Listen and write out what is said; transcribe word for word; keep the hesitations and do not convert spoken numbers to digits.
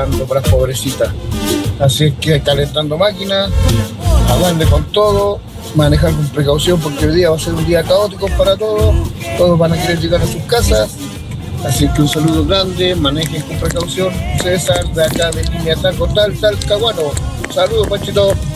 para las pobrecitas. Así es que calentando máquinas, a darle con todo, manejar con precaución porque hoy día va a ser un día caótico para todos, todos van a querer llegar a sus casas, así que un saludo grande, manejen con precaución. César de acá de Línea Taco, tal, tal, Caguano. Saludos, Panchito.